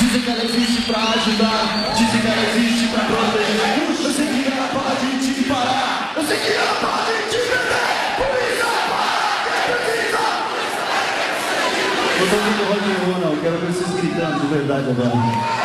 Dizem que ela existe pra ajudar, dizem que ela existe pra proteger. Eu sei que ela pode te parar, eu sei que ela pode te prender. Polícia, para, quem precisa? Eu tô muito rock and roll, não, quero ver vocês gritando de verdade agora.